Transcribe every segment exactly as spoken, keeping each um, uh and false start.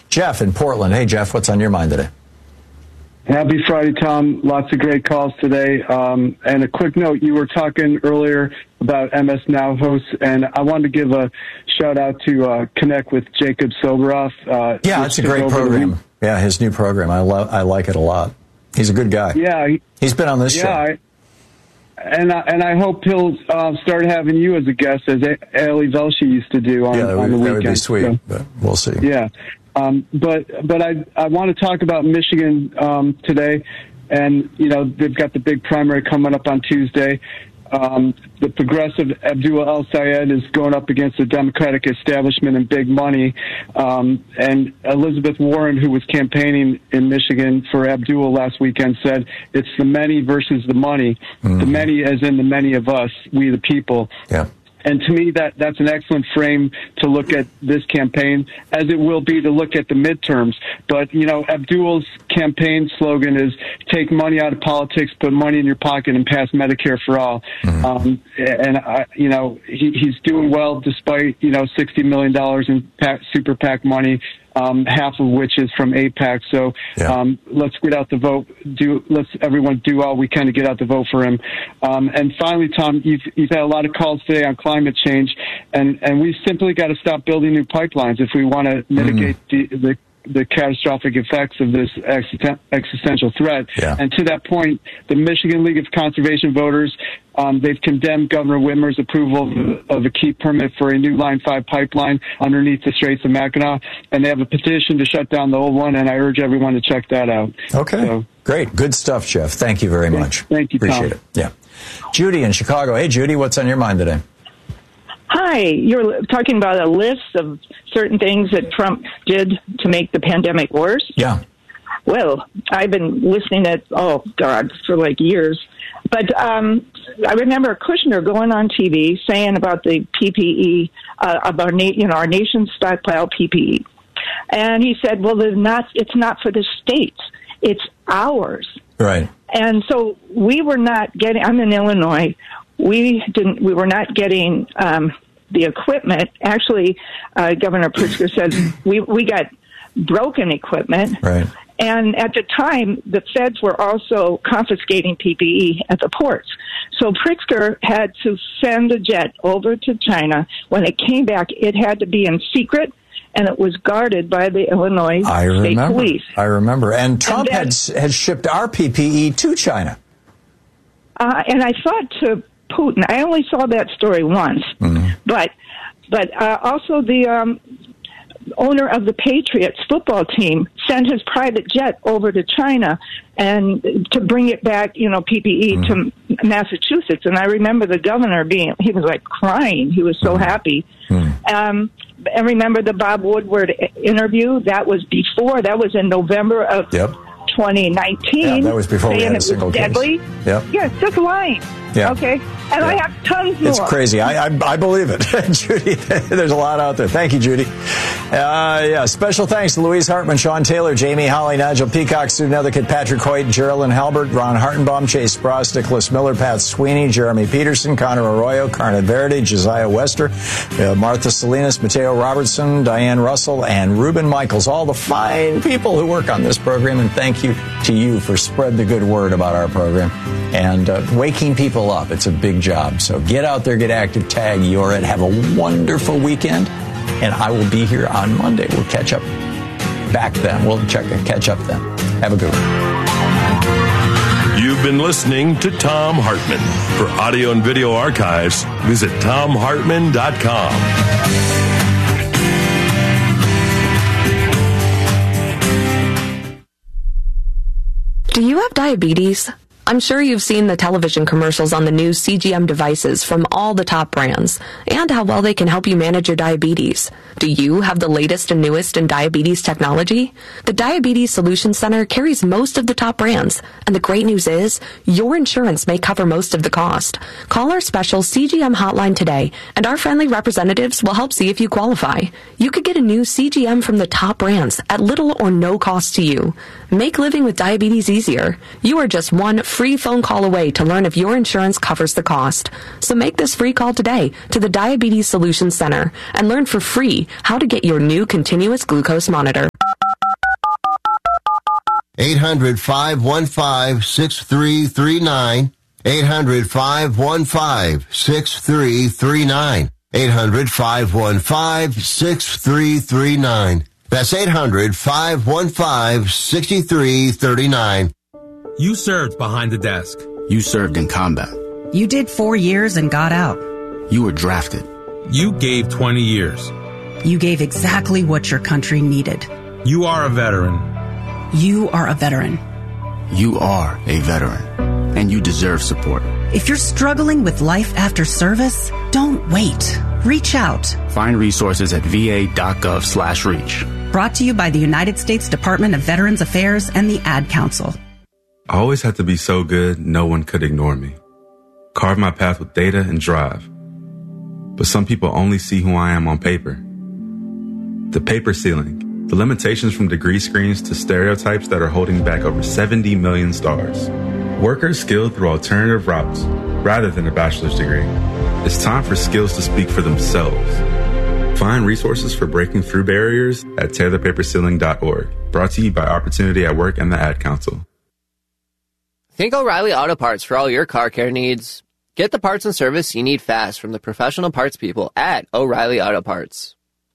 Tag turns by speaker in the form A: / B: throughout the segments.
A: Jeff in Portland. Hey, Jeff, what's on your mind today?
B: Happy Friday, Tom. Lots of great calls today. Um, and a quick note, you were talking earlier about M S Now hosts, and I wanted to give a shout-out to uh, Connect with Jacob Soboroff. Uh,
A: yeah, it's a great program. Yeah, his new program. I love. I like it a lot. He's a good guy.
B: Yeah. He,
A: He's been on this
B: yeah,
A: show.
B: I, and, I, and I hope he'll uh, start having you as a guest, as Ali Velshi used to do on,
A: yeah, that
B: on
A: would,
B: the weekend.
A: that would be sweet,
B: so,
A: but we'll see.
B: Yeah. Um, but but I I want to talk about Michigan um, today, and you know they've got the big primary coming up on Tuesday. Um, the progressive Abdullah El-Sayed is going up against the Democratic establishment and big money, um, and Elizabeth Warren, who was campaigning in Michigan for Abdullah last weekend, said it's the many versus the money. Mm-hmm. The many, as in the many of us, we the people.
A: Yeah.
B: And to me, that, that's an excellent frame to look at this campaign, as it will be to look at the midterms. But, you know, Abdul's campaign slogan is take money out of politics, put money in your pocket, and pass Medicare for all. Mm-hmm. Um, and, I, you know, he, he's doing well despite, you know, sixty million dollars in PAC, super PAC money. Um, half of which is from AIPAC. So
A: yeah.
B: um, let's get out the vote. Do let's everyone do all we can to get out the vote for him. Um, and finally, Tom, you've you've had a lot of calls today on climate change, and and we simply got to stop building new pipelines if we want to mitigate mm-hmm. the, the the catastrophic effects of this existential threat.
A: Yeah.
B: And to that point, the Michigan League of Conservation Voters, um, they've condemned Governor Whitmer's approval of, of a key permit for a new Line five pipeline underneath the Straits of Mackinac, and they have a petition to shut down the old one, and I urge everyone to check that out.
A: Okay.
B: So,
A: great. Good stuff, Jeff. Thank you very much.
B: Thank you,
A: Appreciate
B: Tom.
A: it. Yeah. Judy in Chicago. Hey, Judy, what's on your mind today?
C: Hi, you're talking about a list of certain things that Trump did to make the pandemic worse?
A: Yeah.
C: Well, I've been listening to, oh, God, for like years. But um, I remember Kushner going on T V saying about the P P E, uh, about na- you know, our nation's stockpile P P E. And he said, well, they're not, it's not for the states. It's ours.
A: Right.
C: And so we were not getting, I'm in Illinois, we didn't, we were not getting um, the equipment. Actually, uh, Governor Pritzker said we, we got broken equipment.
A: Right.
C: And at the time, the feds were also confiscating P P E at the ports. So Pritzker had to send a jet over to China. When it came back, it had to be in secret, and it was guarded by the Illinois
A: I
C: State
A: remember.
C: Police.
A: I remember. And Trump
C: and
A: had, had shipped our P P E to China.
C: Uh, and I thought to Putin, I only saw that story once, mm-hmm. but but uh, also the um, owner of the Patriots football team sent his private jet over to China and to bring it back, you know, P P E mm-hmm. to Massachusetts. And I remember the governor being, he was like crying. He was so mm-hmm. happy. Mm-hmm. Um, and remember the Bob Woodward interview? That was before, that was in November of
A: yep.
C: twenty nineteen.
A: Yeah, that was before we had a single case.
C: Deadly.
A: Yep.
C: Yes, just lying.
A: Yeah.
C: Okay. And
A: yeah.
C: I have tons more.
A: It's crazy. I, I, I believe it. Judy, there's a lot out there. Thank you, Judy. Uh, yeah, special thanks to Louise Hartman, Sean Taylor, Jamie Holly, Nigel Peacock, Sue Nethercutt, Patrick Hoyt, Geraldine Halbert, Ron Hartenbaum, Chase Spross, Nicholas Miller, Pat Sweeney, Jeremy Peterson, Connor Arroyo, Carna Verde, Josiah Wester, uh, Martha Salinas, Mateo Robertson, Diane Russell, and Ruben Michaels, all the fine people who work on this program. And thank you to you for spread the good word about our program and uh, waking people up. It's a big job. So get out there, get active, tag You're It. Have a wonderful weekend. And I will be here on Monday. We'll catch up back then. We'll check catch up then. Have a good one.
D: You've been listening to Thom Hartmann. For audio and video archives, visit thom hartmann dot com.
E: Do you have diabetes? I'm sure you've seen the television commercials on the new C G M devices from all the top brands and how well they can help you manage your diabetes. Do you have the latest and newest in diabetes technology? The Diabetes Solutions Center carries most of the top brands, and the great news is your insurance may cover most of the cost. Call our special C G M hotline today, and our friendly representatives will help see if you qualify. You could get a new C G M from the top brands at little or no cost to you. Make living with diabetes easier. You are just one free phone call away to learn if your insurance covers the cost. So make this free call today to the Diabetes Solutions Center and learn for free how to get your new continuous glucose monitor.
F: eight hundred, five one five, six three three nine. eight hundred, five one five, six three three nine. eight hundred, five one five, six three three nine. That's eight hundred, five one five, six three three nine.
G: You served behind the desk.
H: You served in combat.
I: You did four years and got out.
H: You were drafted.
G: You gave twenty years.
I: You gave exactly what your country needed.
G: You are a veteran.
I: You are a veteran.
H: You are a veteran, and you deserve support.
I: If you're struggling with life after service, don't wait. Reach out.
H: Find resources at va.gov slash reach.
I: Brought to you by the United States Department of Veterans Affairs and the Ad Council.
J: I always had to be so good, no one could ignore me. Carve my path with data and drive. But some people only see who I am on paper. The paper ceiling, the limitations from degree screens to stereotypes that are holding back over seventy million stars. Workers skilled through alternative routes rather than a bachelor's degree. It's time for skills to speak for themselves. Find resources for breaking through barriers at tear the paper ceiling dot org. Brought to you by Opportunity at Work and the Ad Council.
K: Think O'Reilly Auto Parts for all your car care needs. Get the parts and service you need fast from the professional parts people at O'Reilly Auto Parts.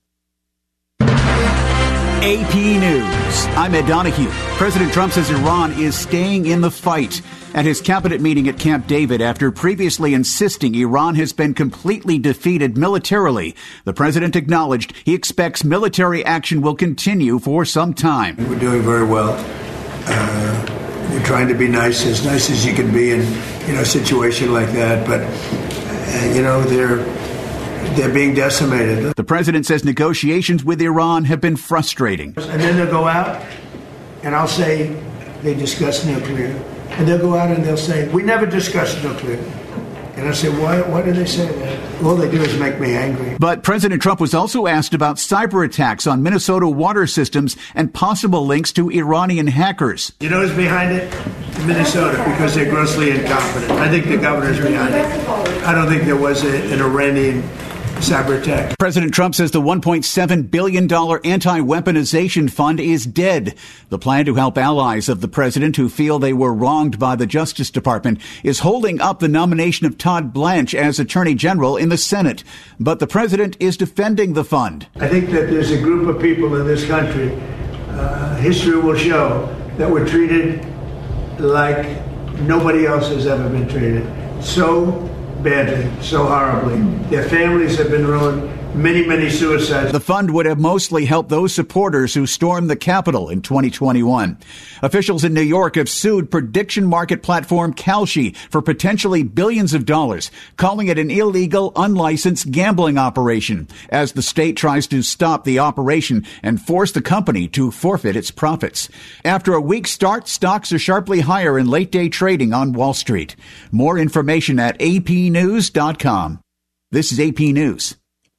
L: A P News. I'm Ed Donahue. President Trump says Iran is staying in the fight at his cabinet meeting at Camp David after previously insisting Iran has been completely defeated militarily. The president acknowledged he expects military action will continue for some time.
M: We're doing very well. Uh, we're trying to be nice, as nice as you can be in, you know, a situation like that. But, uh, you know, they're... They're being decimated.
L: The president says negotiations with Iran have been frustrating.
M: And then they'll go out, and I'll say they discussed nuclear. And they'll go out and they'll say, we never discussed nuclear. And I say, why, why do they say that? All they do is make me angry.
L: But President Trump was also asked about cyber attacks on Minnesota water systems and possible links to Iranian hackers.
M: You know who's behind it? Minnesota, because they're grossly incompetent. I think the governor's behind it. I don't think there was a, an Iranian cyber attack.
L: President Trump says the one point seven billion dollars anti-weaponization fund is dead. The plan to help allies of the president who feel they were wronged by the Justice Department is holding up the nomination of Todd Blanche as Attorney General in the Senate. But the president is defending the fund.
M: I think that there's a group of people in this country, uh, history will show, that were treated like nobody else has ever been treated. So badly, so horribly. Their families have been ruined. Many, many suicides.
L: The fund would have mostly helped those supporters who stormed the Capitol in twenty twenty-one. Officials in New York have sued prediction market platform Kalshi for potentially billions of dollars, calling it an illegal, unlicensed gambling operation, as the state tries to stop the operation and force the company to forfeit its profits. After a weak start, stocks are sharply higher in late-day trading on Wall Street. More information at A P news dot com. This is A P News.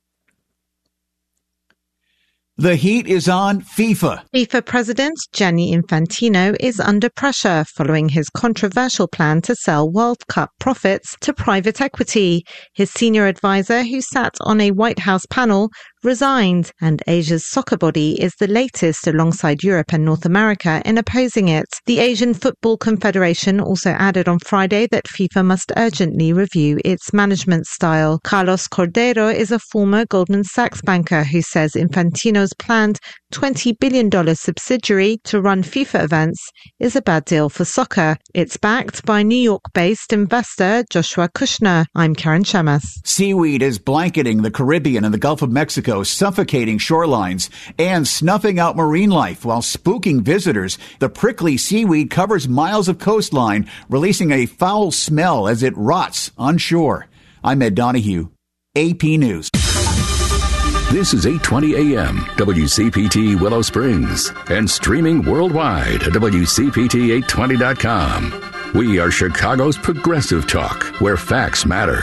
L: The heat is on FIFA.
N: FIFA President Gianni Infantino is under pressure following his controversial plan to sell World Cup profits to private equity. His senior advisor, who sat on a White House panel, resigned, and Asia's soccer body is the latest alongside Europe and North America in opposing it. The Asian Football Confederation also added on Friday that FIFA must urgently review its management style. Carlos Cordero is a former Goldman Sachs banker who says Infantino's planned twenty billion dollars subsidiary to run FIFA events is a bad deal for soccer. It's backed by New York-based investor Joshua Kushner. I'm Karen Shamas.
L: Seaweed is blanketing the Caribbean and the Gulf of Mexico, suffocating shorelines and snuffing out marine life while spooking visitors. The prickly seaweed covers miles of coastline, releasing a foul smell as it rots on shore. I'm Ed Donahue, A P News.
O: This is eight twenty A M, W C P T Willow Springs, and streaming worldwide at W C P T eight twenty dot com. We are Chicago's progressive talk, where facts matter.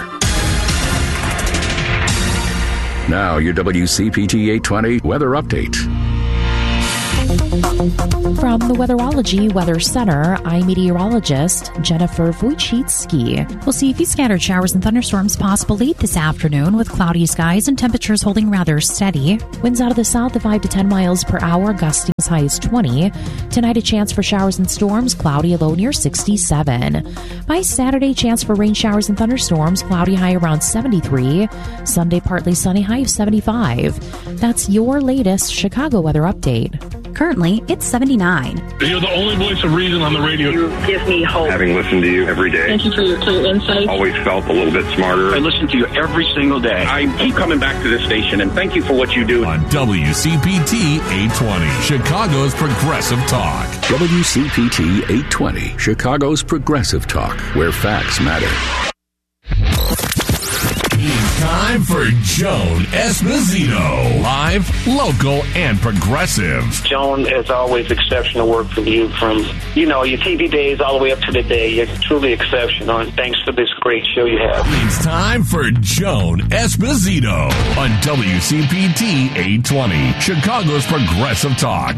O: Now, your W C P T eight twenty weather update.
P: From the Weatherology Weather Center, I'm meteorologist Jennifer Wojcicki. We'll see a few scattered showers and thunderstorms possible late this afternoon with cloudy skies and temperatures holding rather steady. Winds out of the south of five to ten miles per hour, gusting as high as twenty. Tonight, a chance for showers and storms, cloudy, a low near sixty-seven. By Saturday, chance for rain showers and thunderstorms, cloudy, high around seventy-three. Sunday, partly sunny, high of seventy-five. That's your latest Chicago weather update.
Q: Currently, it's seventy-nine.
R: You're the only voice of reason on the radio.
S: You give me hope.
T: Having listened to you every day.
S: Thank you for your clear insight.
T: Always felt a little bit smarter.
U: I listen to you every single day. I keep coming back to this station, and thank you for what you do.
V: On W C P T eight twenty, Chicago's Progressive Talk.
O: W C P T eight twenty, Chicago's Progressive Talk, where facts matter.
V: It's time for Joan Esposito. Live, local, and progressive.
W: Joan, as always, exceptional work from you from, you know, your T V days all the way up to the day. You're truly exceptional, and thanks for this great show you have.
V: It's time for Joan Esposito on W C P T eight twenty, Chicago's Progressive Talk.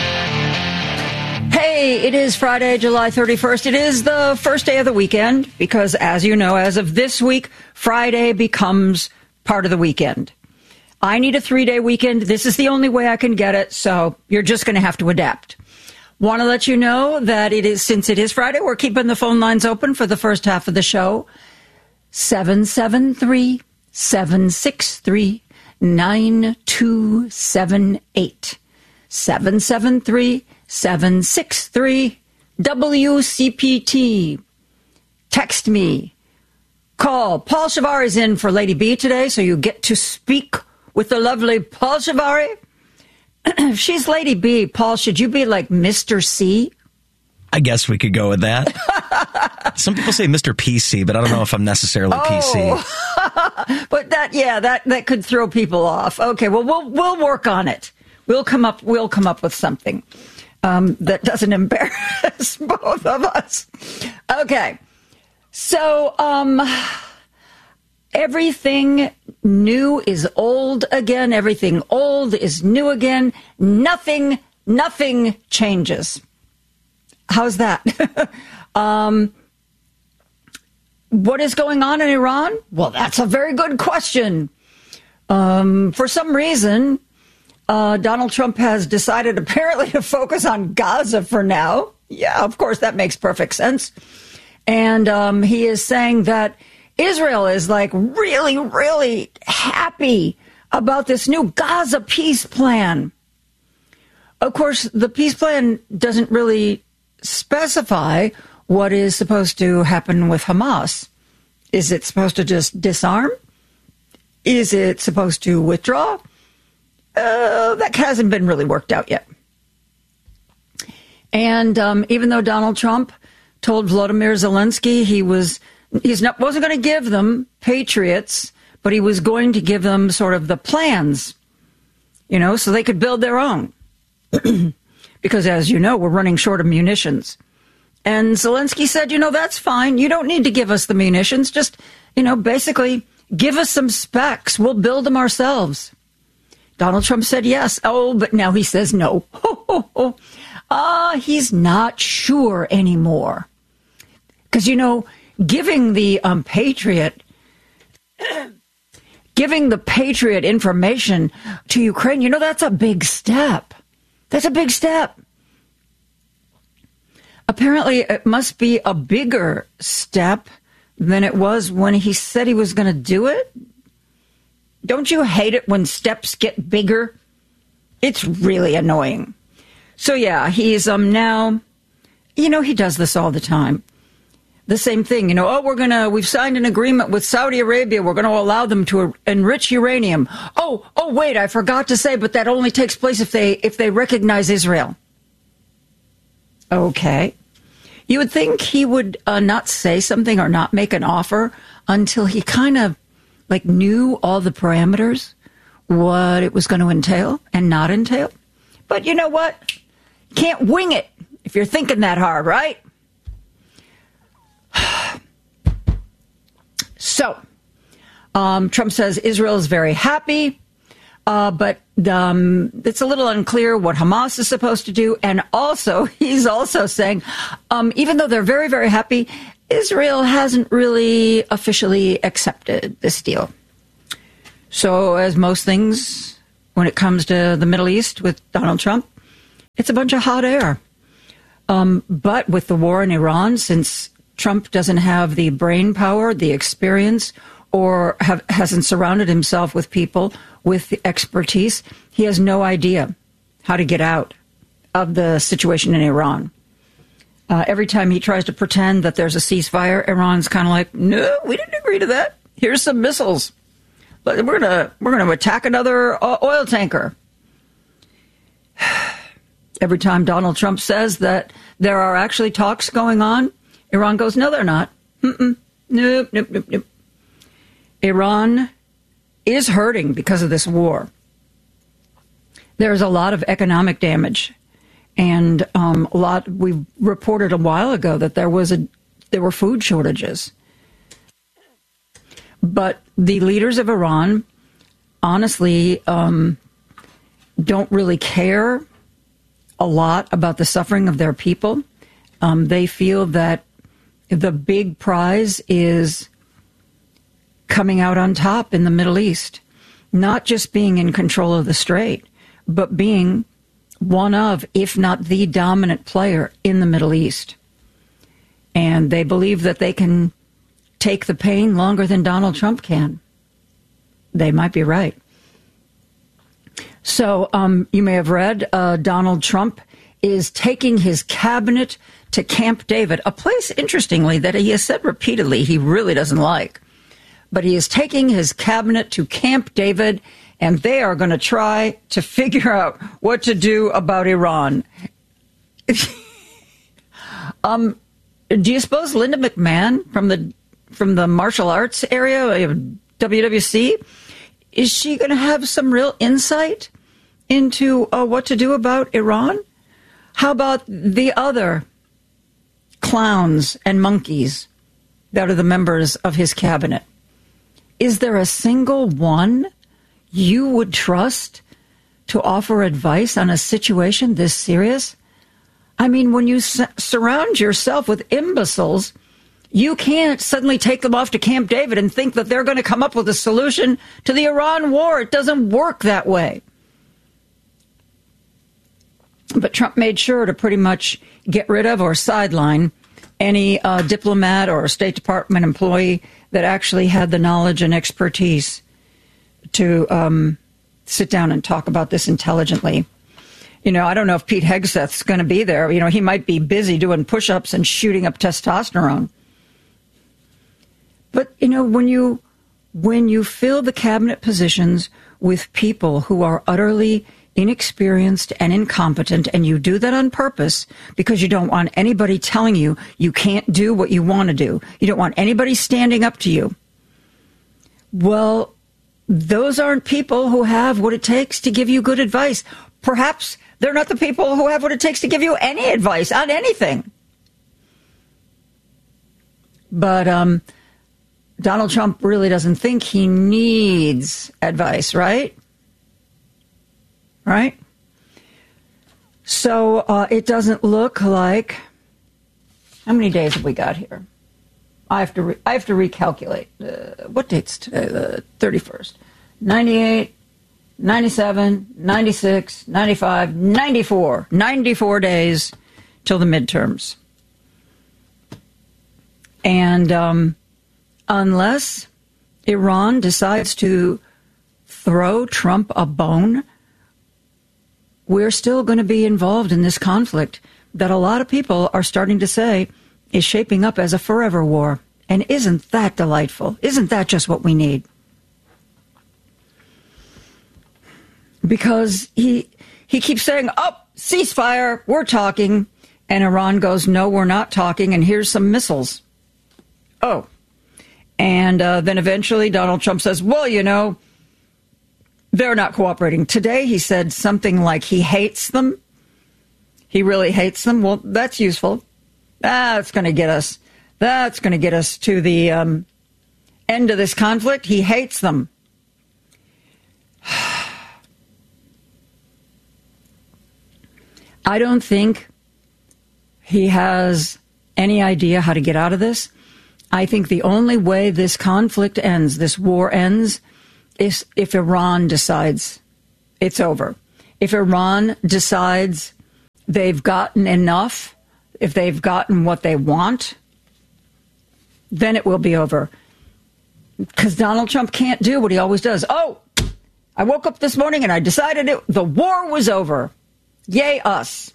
X: Hey, it is Friday, July thirty-first. It is the first day of the weekend because, as you know, as of this week, Friday becomes part of the weekend. I need a three-day weekend. This is the only way I can get it, so you're just going to have to adapt. Want to let you know that it is, since it is Friday, we're keeping the phone lines open for the first half of the show. seven seven three, seven six three, nine two seven eight. seven seven three, seven six three, W C P T. Text me. Call. Paul Shavari's in for Lady B today, so you get to speak with the lovely Paul Shavari. If she's Lady B, Paul, should you be like Mister C?
Y: I guess we could go with that. Some people say Mister P C, but I don't know if I'm necessarily
X: oh.
Y: P C.
X: But that, yeah, that, that could throw people off. Okay, well, we'll we'll work on it. We'll come up. We'll come up with something um, that doesn't embarrass both of us. Okay, so um, everything new is old again. Everything old is new again. Nothing, nothing changes. How's that? um, what is going on in Iran? Well, that's a very good question. Um, for some reason, uh, Donald Trump has decided apparently to focus on Gaza for now. Yeah, of course, that makes perfect sense. And um, he is saying that Israel is like really, really happy about this new Gaza peace plan. Of course, the peace plan doesn't really specify what is supposed to happen with Hamas. Is it supposed to just disarm? Is it supposed to withdraw? Uh, that hasn't been really worked out yet. And um, even though Donald Trump told Volodymyr Zelensky he was he's not wasn't going to give them Patriots, but he was going to give them sort of the plans, you know, so they could build their own. Because, as you know, we're running short of munitions. And Zelensky said, you know, that's fine. You don't need to give us the munitions. Just, you know, basically give us some specs. We'll build them ourselves. Donald Trump said yes. Oh, but now he says no. Ah, uh, he's not sure anymore. Because, you know, giving the um, Patriot, giving the Patriot information to Ukraine, you know, that's a big step. That's a big step. Apparently, it must be a bigger step than it was when he said he was going to do it. Don't you hate it when steps get bigger? It's really annoying. So, yeah, he's um now, you know, he does this all the time. The same thing, you know, oh, we're going to, we've signed an agreement with Saudi Arabia. We're going to allow them to enrich uranium. Oh, oh, wait, I forgot to say, but that only takes place if they, if they recognize Israel. Okay. You would think he would uh, not say something or not make an offer until he kind of like knew all the parameters, what it was going to entail and not entail. But you know what? Can't wing it if you're thinking that hard, right? So, um, Trump says Israel is very happy Uh, but um, it's a little unclear what Hamas is supposed to do. And also, he's also saying, um, even though they're very, very happy, Israel hasn't really officially accepted this deal. So as most things, when it comes to the Middle East with Donald Trump, it's a bunch of hot air. Um, but with the war in Iran, since Trump doesn't have the brain power, the experience, or have, hasn't surrounded himself with people with the expertise, he has no idea how to get out of the situation in Iran. Uh, every time he tries to pretend that there's a ceasefire, Iran's kind of like, no, we didn't agree to that. Here's some missiles. But we're gonna we're gonna attack another uh, oil tanker. Every time Donald Trump says that there are actually talks going on, Iran goes, no, they're not. Mm-mm. Nope, nope, nope, nope. Iran is hurting because of this war. There's a lot of economic damage, and um, a lot. We reported a while ago that there was a there were food shortages. But the leaders of Iran, honestly, um, don't really care a lot about the suffering of their people. Um, they feel that the big prize is coming out on top in the Middle East, not just being in control of the strait, but being one of, if not the dominant player in the Middle East. And they believe that they can take the pain longer than Donald Trump can. They might be right. So um, you may have read uh, Donald Trump is taking his cabinet to Camp David, a place, interestingly, that he has said repeatedly he really doesn't like. But he is taking his cabinet to Camp David, and they are going to try to figure out what to do about Iran. um, do you suppose Linda McMahon from the from the martial arts area of W W C, is she going to have some real insight into uh, what to do about Iran? How about the other clowns and monkeys that are the members of his cabinet? Is there a single one you would trust to offer advice on a situation this serious? I mean, when you s- surround yourself with imbeciles, you can't suddenly take them off to Camp David and think that they're going to come up with a solution to the Iran war. It doesn't work that way. But Trump made sure to pretty much get rid of or sideline any uh, diplomat or State Department employee that actually had the knowledge and expertise to um, sit down and talk about this intelligently. You know, I don't know if Pete Hegseth's going to be there. You know, he might be busy doing push-ups and shooting up testosterone. But, you know, when you when you fill the cabinet positions with people who are utterly inexperienced and incompetent, and you do that on purpose because you don't want anybody telling you you can't do what you want to do. You don't want anybody standing up to you. Well, those aren't people who have what it takes to give you good advice. Perhaps they're not the people who have what it takes to give you any advice on anything. But, um... Donald Trump really doesn't think he needs advice, right? Right? So uh, it doesn't look like... How many days have we got here? I have to re- I have to recalculate. Uh, what date's today? The thirty-first. ninety-eight, ninety-seven, ninety-six, ninety-five, ninety-four. ninety-four days till the midterms. And... um unless Iran decides to throw Trump a bone, we're still going to be involved in this conflict that a lot of people are starting to say is shaping up as a forever war. And isn't that delightful? Isn't that just what we need? Because he he keeps saying, oh, ceasefire, we're talking. And Iran goes, no, we're not talking, and here's some missiles. Oh. And uh, then eventually Donald Trump says, well, you know, they're not cooperating. Today he said something like he hates them. He really hates them. Well, that's useful. That's going to get us. That's going to get us to the um, end of this conflict. He hates them. I don't think he has any idea how to get out of this. I think the only way this conflict ends, this war ends, is if Iran decides it's over. If Iran decides they've gotten enough, if they've gotten what they want, then it will be over. Because Donald Trump can't do what he always does. Oh, I woke up this morning and I decided it, the war was over. Yay, us.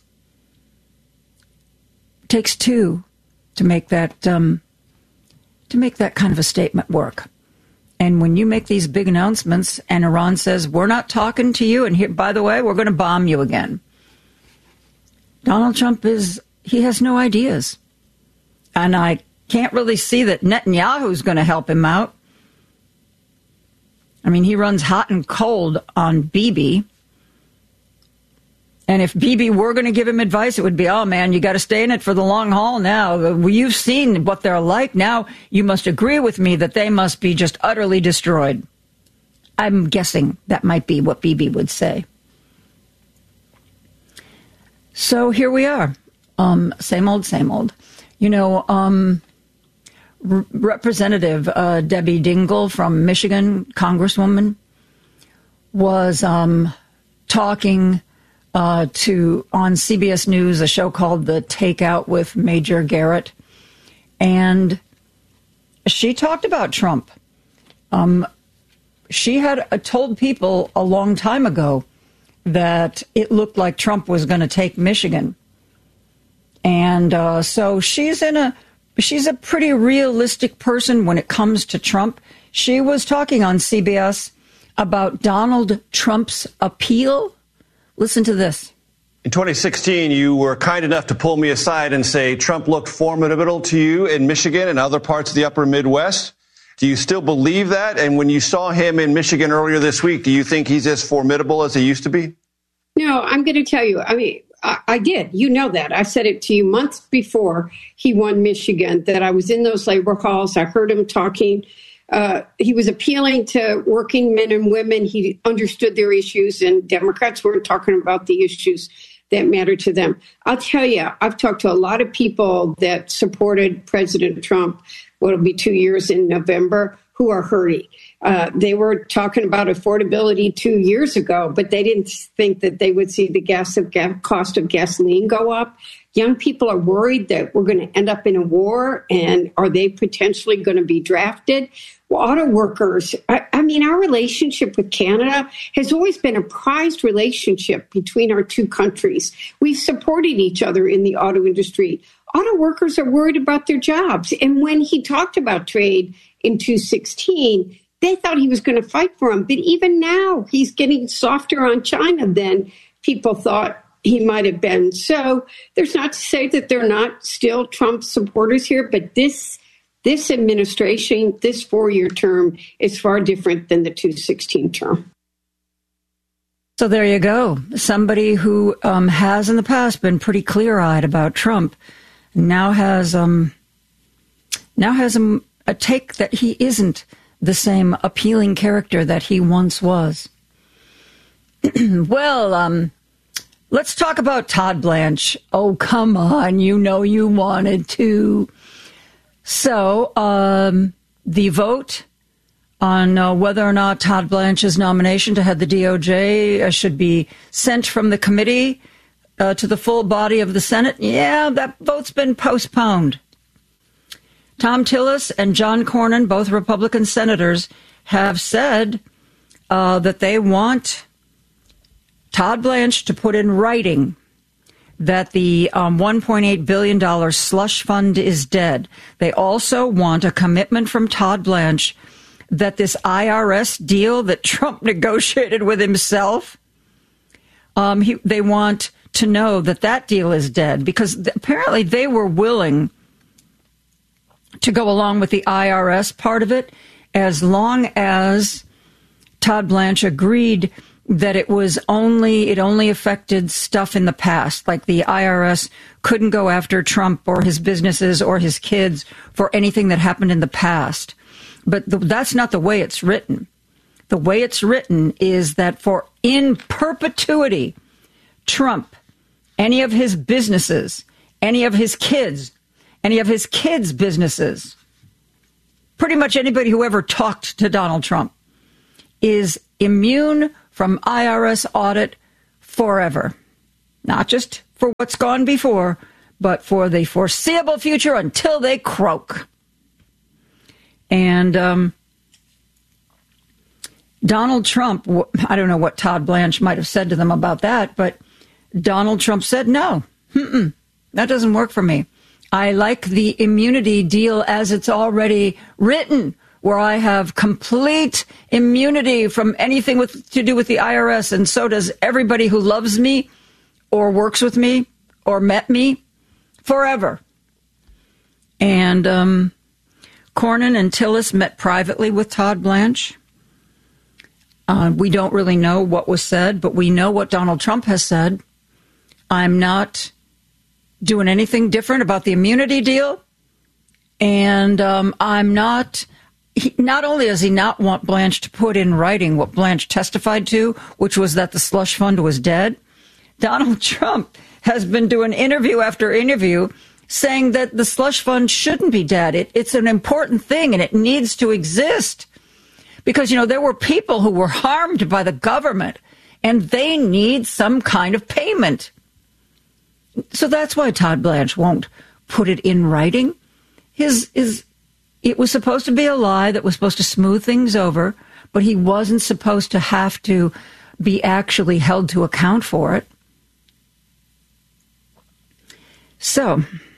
X: It takes two to make that um, to make that kind of a statement work. And when you make these big announcements and Iran says, we're not talking to you, and here, by the way, we're going to bomb you again. Donald Trump is, he has no ideas. And I can't really see that Netanyahu's going to help him out. I mean, he runs hot and cold on Bibi. And if Bibi were going to give him advice, it would be, oh, man, you got to stay in it for the long haul now. You've seen what they're like. Now you must agree with me that they must be just utterly destroyed. I'm guessing that might be what Bibi would say. So here we are. Um, same old, same old. You know, um, R- Representative uh, Debbie Dingell from Michigan, Congresswoman, was um, talking Uh, to on C B S News, a show called The Takeout with Major Garrett. And she talked about Trump. Um, she had uh, told people a long time ago that it looked like Trump was going to take Michigan. And uh, so she's in a she's a pretty realistic person when it comes to Trump. She was talking on C B S about Donald Trump's appeal. Listen to this.
A: In twenty sixteen, you were kind enough to pull me aside and say Trump looked formidable to you in Michigan and other parts of the upper Midwest. Do you still believe that? And when you saw him in Michigan earlier this week, do you think he's as formidable as he used to be?
B: No, I'm going to tell you. I mean, I, I did. You know that. I said it to you months before he won Michigan, that I was in those labor halls. I heard him talking. Uh, he was appealing to working men and women. He understood their issues, and Democrats weren't talking about the issues that matter to them. I'll tell you, I've talked to a lot of people that supported President Trump, what will be two years in November, who are hurting. Uh, they were talking about affordability two years ago, but they didn't think that they would see the gas of ga- cost of gasoline go up. Young people are worried that we're going to end up in a war, and are they potentially going to be drafted? Well, auto workers, I, I mean, our relationship with Canada has always been a prized relationship between our two countries. We've supported each other in the auto industry. Auto workers are worried about their jobs. And when he talked about trade in two sixteen, they thought he was going to fight for them. But even now, he's getting softer on China than people thought he might have been. So there's not to say that they're not still Trump supporters here, but this this administration, this four-year term, is far different than the two sixteen term.
X: So there you go. Somebody who um, has in the past been pretty clear-eyed about Trump now has um, now has a, a take that he isn't the same appealing character that he once was. Well, um, let's talk about Todd Blanche. Oh, come on. You know you wanted to. So um, the vote on uh, whether or not Todd Blanche's nomination to head the D O J uh, should be sent from the committee uh, to the full body of the Senate. Yeah, that vote's been postponed. Tom Tillis and John Cornyn, both Republican senators, have said uh, that they want Todd Blanche to put in writing that the um, one point eight billion dollars slush fund is dead. They also want a commitment from Todd Blanche that this I R S deal that Trump negotiated with himself, um, he, they want to know that that deal is dead, because th- apparently they were willing to go along with the I R S part of it as long as Todd Blanche agreed that it was only, it only affected stuff in the past, like the I R S couldn't go after Trump or his businesses or his kids for anything that happened in the past. But the, that's not the way it's written. The way it's written is that for in perpetuity, Trump any of his businesses, any of his kids, any of his kids' businesses, pretty much anybody who ever talked to Donald Trump is immune from I R S audit forever. Not just for what's gone before, but for the foreseeable future until they croak. And um, Donald Trump, I don't know what Todd Blanche might have said to them about that, but Donald Trump said, no, mm-mm, that doesn't work for me. I like the immunity deal as it's already written, where I have complete immunity from anything with to do with the I R S, and so does everybody who loves me or works with me or met me forever. And um, Cornyn and Tillis met privately with Todd Blanche. Uh, we don't really know what was said, but we know what Donald Trump has said. I'm not doing anything different about the immunity deal. And um, I'm not, he, not only does he not want Blanche to put in writing what Blanche testified to, which was that the slush fund was dead, Donald Trump has been doing interview after interview saying that the slush fund shouldn't be dead. It, it's an important thing and it needs to exist. Because, you know, there were people who were harmed by the government and they need some kind of payment. So that's why Todd Blanche won't put it in writing. His, his, it was supposed to be a lie that was supposed to smooth things over, but he wasn't supposed to have to be actually held to account for it. So,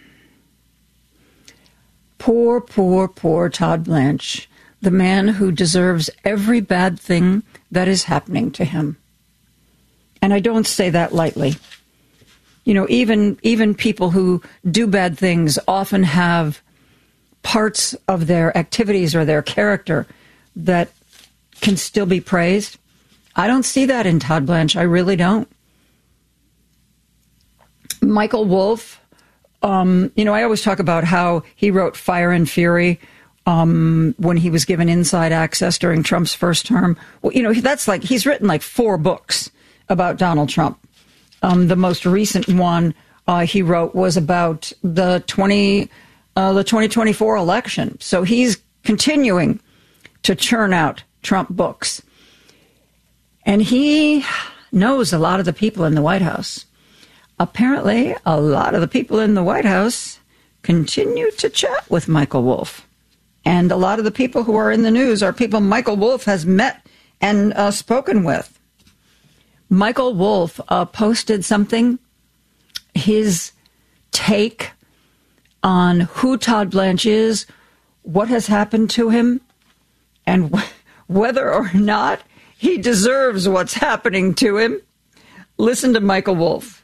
X: poor, poor, poor Todd Blanche, the man who deserves every bad thing that is happening to him. And I don't say that lightly. You know, even even people who do bad things often have parts of their activities or their character that can still be praised. I don't see that in Todd Blanche. I really don't. Michael Wolff, um, you know, I always talk about how he wrote Fire and Fury um, when he was given inside access during Trump's first term. Well, you know, that's like, he's written like four books about Donald Trump. Um, the most recent one uh, he wrote was about the twenty uh, the twenty twenty-four election. So he's continuing to churn out Trump books. And he knows a lot of the people in the White House. Apparently, a lot of the people in the White House continue to chat with Michael Wolff. And a lot of the people who are in the news are people Michael Wolff has met and uh, spoken with. Michael Wolff uh, posted something, his take on who Todd Blanche is, what has happened to him, and wh- whether or not he deserves what's happening to him. Listen to Michael Wolff.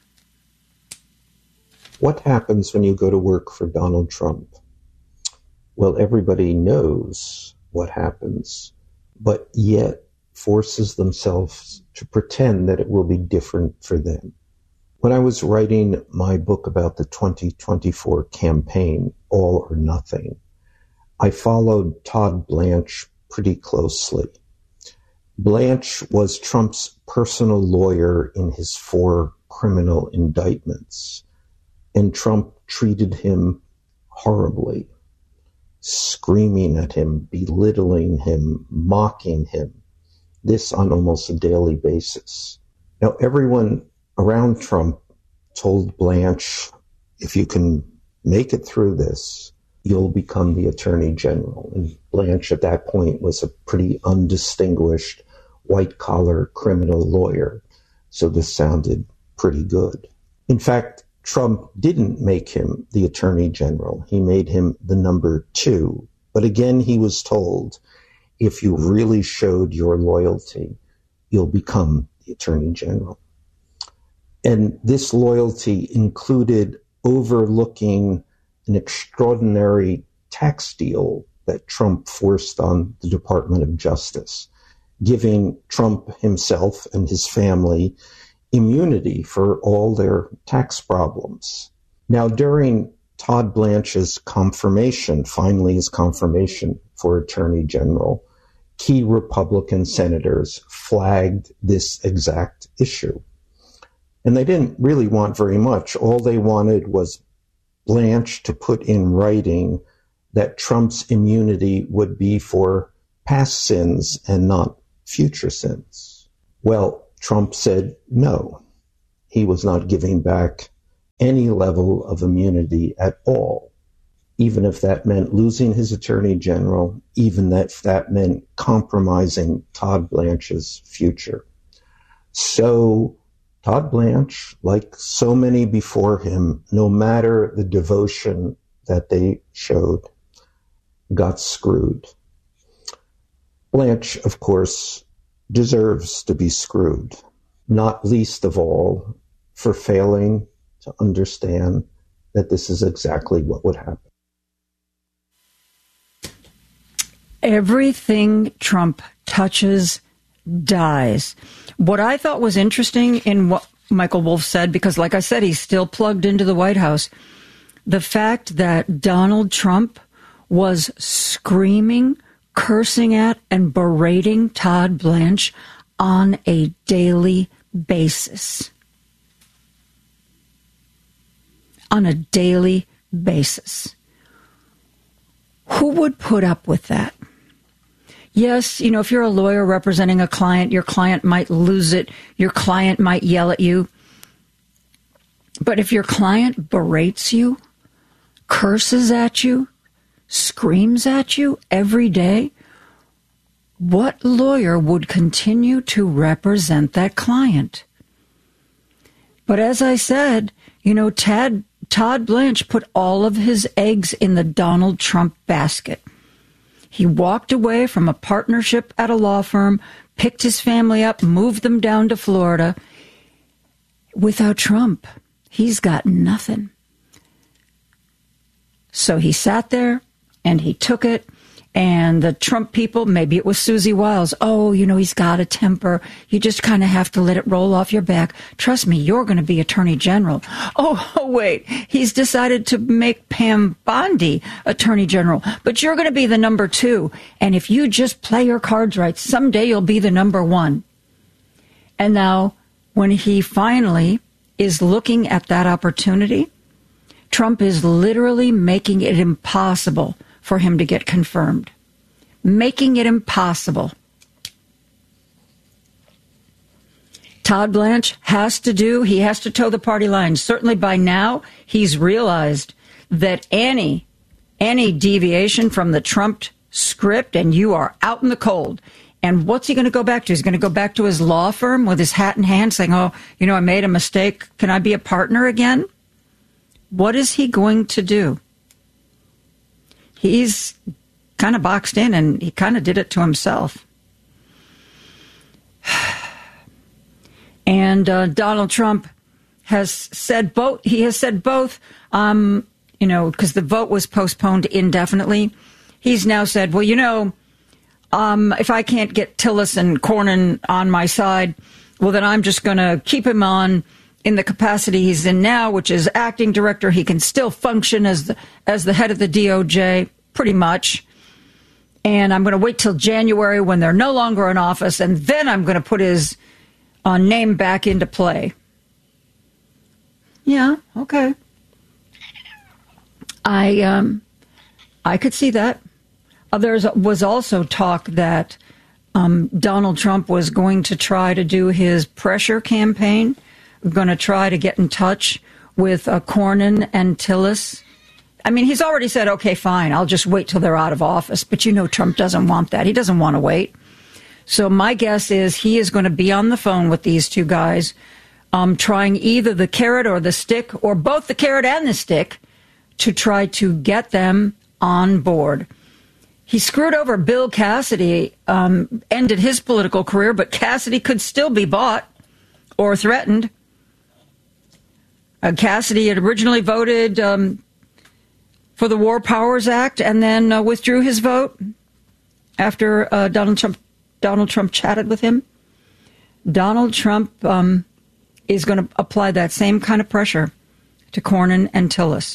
C: What happens when you go to work for Donald Trump? Well, everybody knows what happens, but yet forces themselves to pretend that it will be different for them. When I was writing my book about the twenty twenty-four campaign, All or Nothing, I followed Todd Blanche pretty closely. Blanche was Trump's personal lawyer in his four criminal indictments, and Trump treated him horribly, screaming at him, belittling him, mocking him. This on almost a daily basis. Now, everyone around Trump told Blanche, if you can make it through this, you'll become the Attorney General. And Blanche at that point was a pretty undistinguished white-collar criminal lawyer. So this sounded pretty good. In fact, Trump didn't make him the Attorney General. He made him the number two. But again, he was told, if you really showed your loyalty, you'll become the Attorney General. And this loyalty included overlooking an extraordinary tax deal that Trump forced on the Department of Justice, giving Trump himself and his family immunity for all their tax problems. Now, during Todd Blanche's confirmation, finally his confirmation for Attorney General, key Republican senators flagged this exact issue. And they didn't really want very much. All they wanted was Blanche to put in writing that Trump's immunity would be for past sins and not future sins. Well, Trump said no. He was not giving back any level of immunity at all, even if that meant losing his attorney general, even if that meant compromising Todd Blanche's future. So Todd Blanche, like so many before him, no matter the devotion that they showed, got screwed. Blanche, of course, deserves to be screwed, not least of all for failing to understand that this is exactly what would happen.
X: Everything Trump touches dies. What I thought was interesting in what Michael Wolff said, because like I said, he's still plugged into the White House, the fact that Donald Trump was screaming, cursing at, and berating Todd Blanche on a daily basis. On a daily basis. Who would put up with that? Yes, you know, if you're a lawyer representing a client, your client might lose it. Your client might yell at you. But if your client berates you, curses at you, screams at you every day, what lawyer would continue to represent that client? But as I said, you know, Tad, Todd Blanche put all of his eggs in the Donald Trump basket. He walked away from a partnership at a law firm, picked his family up, moved them down to Florida. Without Trump, he's got nothing. So he sat there and he took it. And the Trump people, maybe it was Susie Wiles, oh, you know, he's got a temper. You just kind of have to let it roll off your back. Trust me, you're going to be Attorney General. Oh, oh, wait, he's decided to make Pam Bondi Attorney General. But you're going to be the number two. And if you just play your cards right, someday you'll be the number one. And now, when he finally is looking at that opportunity, Trump is literally making it impossible for him to get confirmed. Making it impossible. Todd Blanche has to do, he has to toe the party line. Certainly by now, he's realized that any, any deviation from the Trump script, and you are out in the cold. And what's he going to go back to? He's going to go back to his law firm with his hat in hand saying, oh, you know, I made a mistake. Can I be a partner again? What is he going to do? He's kind of boxed in, and he kind of did it to himself. And uh, Donald Trump has said both. He has said both, um, you know, because the vote was postponed indefinitely. He's now said, well, you know, um, if I can't get Tillis and Cornyn on my side, well, then I'm just going to keep him on in the capacity he's in now, which is acting director. He can still function as the, as the head of the D O J, pretty much. And I'm going to wait till January when they're no longer in office, and then I'm going to put his uh, name back into play. Yeah, okay. I um, I could see that. Uh, there was also talk that um, Donald Trump was going to try to do his pressure campaign, going to try to get in touch with uh, Cornyn and Tillis. I mean, he's already said, okay, fine, I'll just wait till they're out of office. But you know Trump doesn't want that. He doesn't want to wait. So my guess is he is going to be on the phone with these two guys, um, trying either the carrot or the stick, or both the carrot and the stick, to try to get them on board. He screwed over Bill Cassidy, um, ended his political career, but Cassidy could still be bought or threatened. Uh, Cassidy had originally voted um, for the War Powers Act and then uh, withdrew his vote after uh, Donald Trump Donald Trump chatted with him. Donald Trump um, is going to apply that same kind of pressure to Cornyn and Tillis.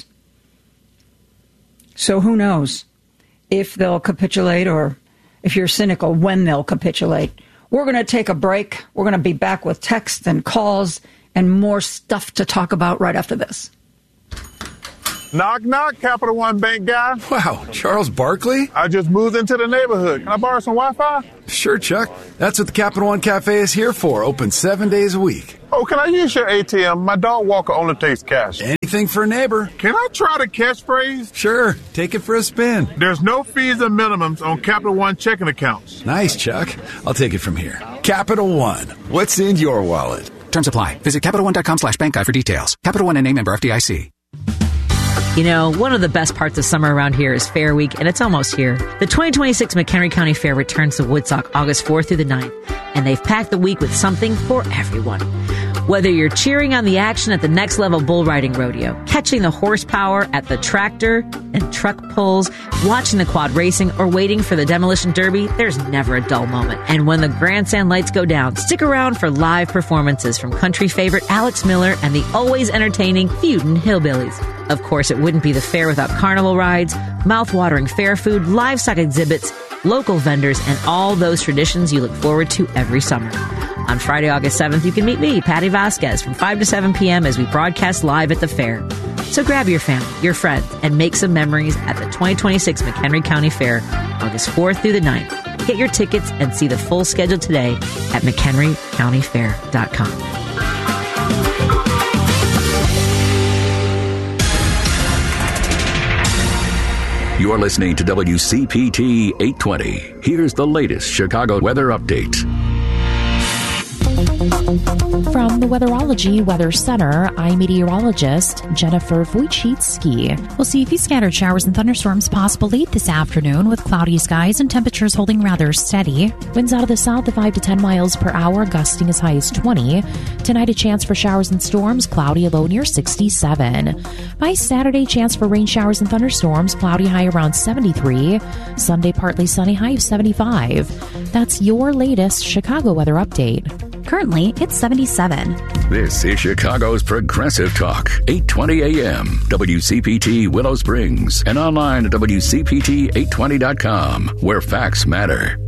X: So who knows if they'll capitulate, or if you're cynical, when they'll capitulate. We're going to take a break. We're going to be back with texts and calls and more stuff to talk about right after this.
D: Knock, knock, Capital One Bank guy.
E: Wow, Charles Barkley?
D: I just moved into the neighborhood. Can I borrow some Wi-Fi?
E: Sure, Chuck. That's what the Capital One Cafe is here for. Open seven days a week.
D: Oh, can I use your A T M? My dog walker only takes cash.
E: Anything for a neighbor.
D: Can I try the catchphrase?
E: Sure. Take it for a spin.
D: There's no fees or minimums on Capital One checking accounts.
E: Nice, Chuck. I'll take it from here. Capital One. What's in your wallet?
F: Terms apply. Visit CapitalOne.com slash bank guide for details. Capital One and a member F D I C.
G: You know, one of the best parts of summer around here is Fair Week, and it's almost here. The twenty twenty-six McHenry County Fair returns to Woodstock August fourth through the ninth, and they've packed the week with something for everyone. Whether you're cheering on the action at the Next Level Bull Riding Rodeo, catching the horsepower at the tractor and truck pulls, watching the quad racing, or waiting for the demolition derby, there's never a dull moment. And when the grandstand lights go down, stick around for live performances from country favorite Alex Miller and the always entertaining Feudin' Hillbillies. Of course, it wouldn't be the fair without carnival rides, mouth-watering fair food, livestock exhibits, local vendors, and all those traditions you look forward to every summer. On Friday, August seventh, you can meet me, Patty Vasquez, from five to seven p.m. as we broadcast live at the fair. So grab your family, your friends, and make some memories at the twenty twenty-six McHenry County Fair, August fourth through the ninth. Get your tickets and see the full schedule today at mchenry county fair dot com.
O: You're listening to W C P T eight twenty. Here's the latest Chicago weather update.
P: From the Weatherology Weather Center, I'm meteorologist Jennifer Wojcicki. We'll see a few scattered showers and thunderstorms possible late this afternoon with cloudy skies and temperatures holding rather steady. Winds out of the south at five to ten miles per hour, gusting as high as twenty. Tonight, a chance for showers and storms, cloudy, a low near sixty-seven. By Saturday, chance for rain showers and thunderstorms, cloudy, high around seventy-three. Sunday, partly sunny, high of seventy-five. That's your latest Chicago weather update.
Q: Currently, it's seventy-seven.
O: This is Chicago's Progressive Talk, eight twenty a.m. W C P T Willow Springs, and online at W C P T eight twenty dot com, where facts matter.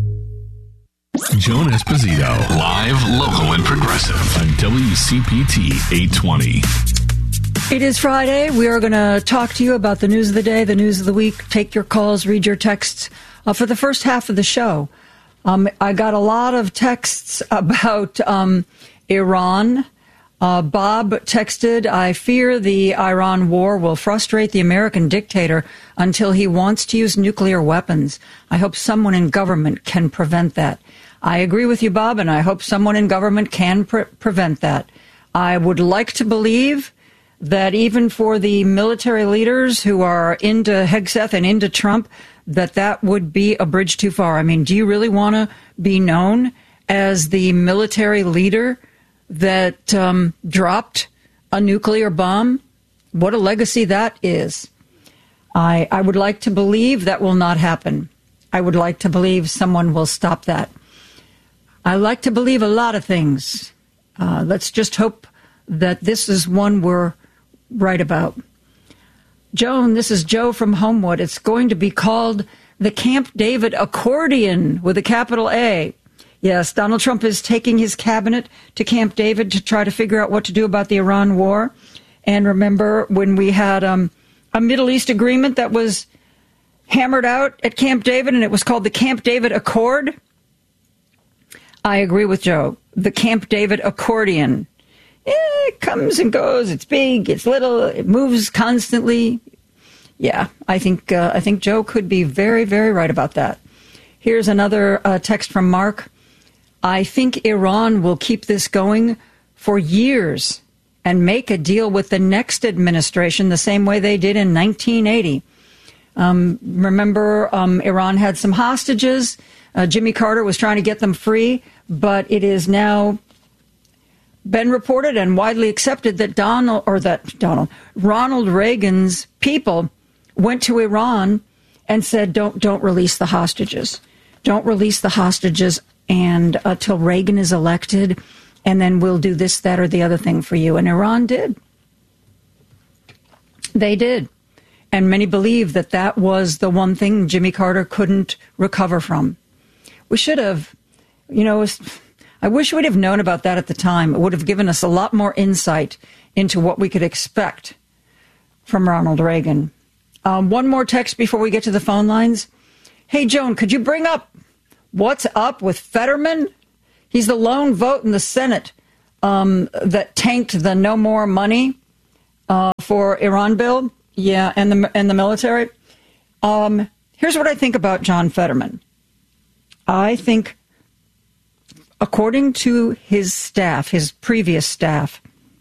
V: Joan Esposito, live, local, and progressive on W C P T eight twenty.
X: It is Friday. We are going to talk to you about the news of the day, the news of the week, take your calls, read your texts uh, for the first half of the show. Um, I got a lot of texts about um, Iran. Uh, Bob texted, I fear the Iran war will frustrate the American dictator until he wants to use nuclear weapons. I hope someone in government can prevent that. I agree with you, Bob, and I hope someone in government can pre- prevent that. I would like to believe that even for the military leaders who are into Hegseth and into Trump, that that would be a bridge too far. I mean, do you really want to be known as the military leader that um, dropped a nuclear bomb? What a legacy that is. I, I would like to believe that will not happen. I would like to believe someone will stop that. I like to believe a lot of things. Uh, let's just hope that this is one we're right about. Joan, this is Joe from Homewood. It's going to be called the Camp David Accordion with a capital A. Yes, Donald Trump is taking his cabinet to Camp David to try to figure out what to do about the Iran war. And remember when we had um, a Middle East agreement that was hammered out at Camp David, and it was called the Camp David Accord? I agree with Joe. The Camp David Accordion. It comes and goes. It's big. It's little. It moves constantly. Yeah, I think uh, I think Joe could be very, very right about that. Here's another uh, text from Mark. I think Iran will keep this going for years and make a deal with the next administration the same way they did in nineteen eighty. Um, remember, um, Iran had some hostages. Uh, Jimmy Carter was trying to get them free, but it is now been reported and widely accepted that Donald or that Donald Ronald Reagan's people went to Iran and said, "Don't don't release the hostages, don't release the hostages, and until uh, Reagan is elected, and then we'll do this, that, or the other thing for you." And Iran did. They did, and many believe that that was the one thing Jimmy Carter couldn't recover from. We should have, you know. I wish we'd have known about that at the time. It would have given us a lot more insight into what we could expect from Ronald Reagan. Um, one more text before we get to the phone lines. Hey, Joan, could you bring up what's up with Fetterman? He's the lone vote in the Senate um, that tanked the no more money uh, for Iran bill. Yeah, and the and the military. Um, here's what I think about John Fetterman. I think, according to his staff, his previous staff,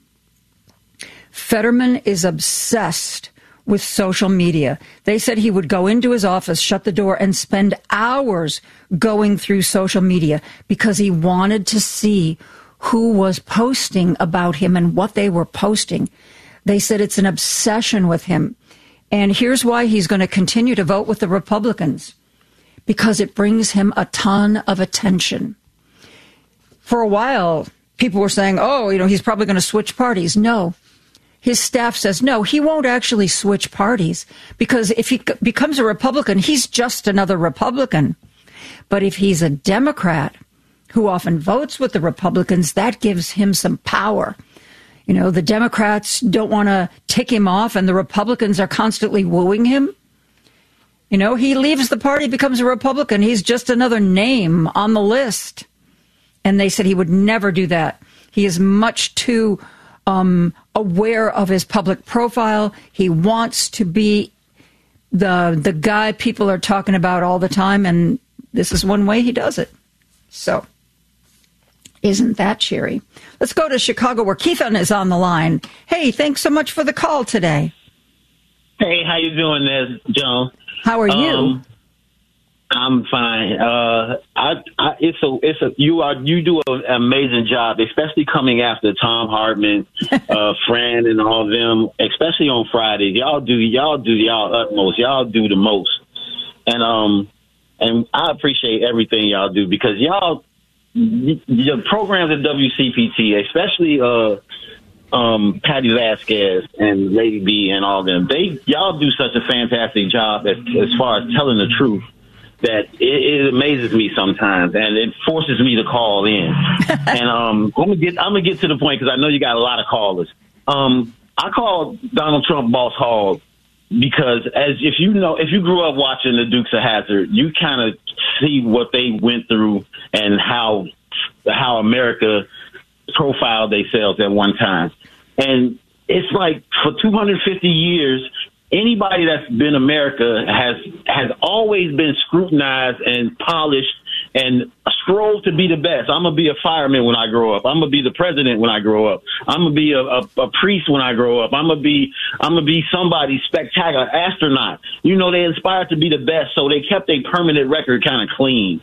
X: Fetterman is obsessed with social media. They said he would go into his office, shut the door, and spend hours going through social media because he wanted to see who was posting about him and what they were posting. They said it's an obsession with him. And here's why he's going to continue to vote with the Republicans. Because it brings him a ton of attention. For a while, people were saying, oh, you know, he's probably going to switch parties. No. His staff says, no, he won't actually switch parties because if he becomes a Republican, he's just another Republican. But if he's a Democrat who often votes with the Republicans, that gives him some power. You know, the Democrats don't want to tick him off and the Republicans are constantly wooing him. You know, he leaves the party, becomes a Republican. He's just another name on the list. And they said he would never do that. He is much too um, aware of his public profile. He wants to be the the guy people are talking about all the time, and this is one way he does it. So, isn't that cheery? Let's go to Chicago, where Keithan is on the line. Hey, thanks so much for the call today.
H: Hey, how you doing there, Joan?
X: How are you?
H: Um, I'm fine. Uh, I, I, it's a, it's a, you are, you do an amazing job, especially coming after Tom Hartman, uh, Fran and all of them, especially on Fridays. Y'all do, y'all do y'all utmost. Y'all do the most. And, um, and I appreciate everything y'all do because y'all, the programs at W C P T, especially, uh, um, Patty Vasquez and Lady B and all them, they, y'all do such a fantastic job as, as far as telling the truth. That it, it amazes me sometimes, and it forces me to call in. and um, I'm gonna get I'm gonna get to the point because I know you got a lot of callers. Um, I called Donald Trump Boss Hog because, as if you know, if you grew up watching the Dukes of Hazzard, you kind of see what they went through and how how America profiled themselves at one time. And it's like for two hundred fifty years. Anybody that's been America has has always been scrutinized and polished and strove to be the best. I'm going to be a fireman when I grow up. I'm going to be the president when I grow up. I'm going to be a, a, a priest when I grow up. I'm going to be I'm going to be somebody spectacular, astronaut. You know, they inspired to be the best, so they kept a permanent record kind of clean.